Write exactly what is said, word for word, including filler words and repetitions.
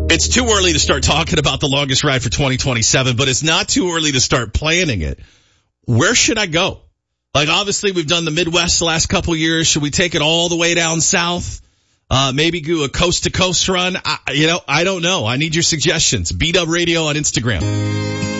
It's too early to start talking about the longest ride for twenty twenty-seven, but it's not too early to start planning it. Where should I go? Like, obviously, we've done the Midwest the last couple years. Should we take it all the way down south? Uh, maybe do a coast-to-coast run? I, you know, I don't know. I need your suggestions. B-Dub Radio on Instagram.